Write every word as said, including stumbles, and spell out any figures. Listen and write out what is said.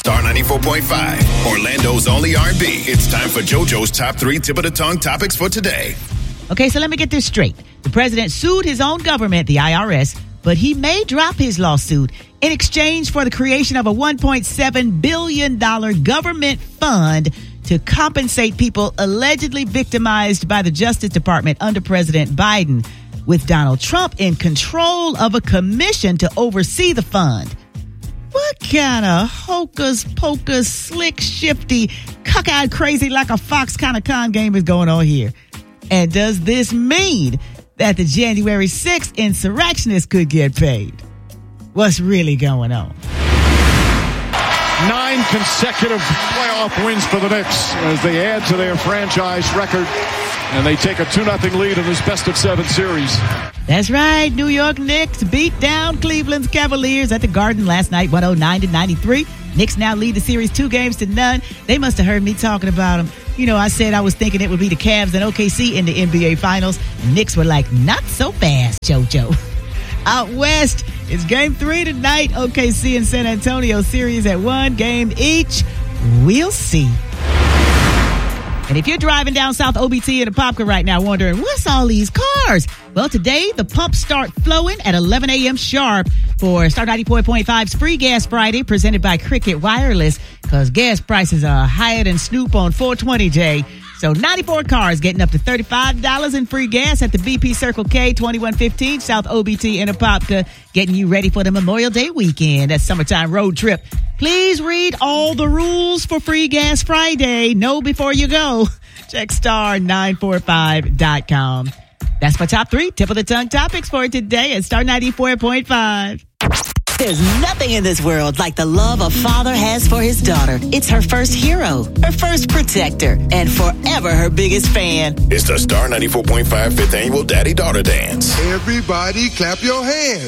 Star ninety-four point five, Orlando's only R and B. It's time for JoJo's top three tip of the tongue topics for today. Okay, so let me get this straight. The president sued his own government, the I R S, but he may drop his lawsuit in exchange for the creation of a one point seven billion dollars government fund to compensate people allegedly victimized by the Justice Department under President Biden, with Donald Trump in control of a commission to oversee the fund. What kind of hocus pocus, slick, shifty, cockeyed, crazy like a fox kind of con game is going on here? And does this mean that the January sixth insurrectionists could get paid? What's really going on? Nine consecutive playoff wins for the Knicks as they add to their franchise record, and they take a two nothing lead in this best of seven series. That's right. New York Knicks beat down Cleveland's Cavaliers at the Garden last night, one oh nine to ninety-three. Knicks now lead the series two games to none. They must have heard me talking about them. You know, I said I was thinking it would be the Cavs and O K C in the N B A Finals. Knicks were like, not so fast, JoJo. Out west, it's game three tonight. O K C and San Antonio series at one game each. We'll see. And if you're driving down South O B T in Apopka right now wondering, what's all these cars? Well, today the pumps start flowing at eleven a.m. sharp for Star ninety-four point five's Free Gas Friday presented by Cricket Wireless, because gas prices are higher than Snoop on four twenty, Jay. So ninety-four cars getting up to thirty-five dollars in free gas at the B P Circle K, twenty-one fifteen South O B T in Apopka, getting you ready for the Memorial Day weekend. That summertime road trip. Please read all the rules for Free Gas Friday. Know before you go. Check star nine four five dot com. That's my top three tip of the tongue topics for today at Star ninety-four point five. There's nothing in this world like the love a father has for his daughter. It's her first hero, her first protector, and forever her biggest fan. It's the Star ninety-four point five fifth Annual Daddy-Daughter Dance. Everybody clap your hands.